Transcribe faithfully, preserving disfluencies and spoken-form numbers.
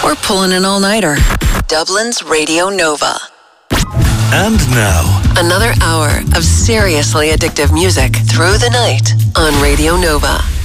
or pulling an all-nighter. Dublin's Radio Nova. And now, another hour of seriously addictive music through the night on Radio Nova.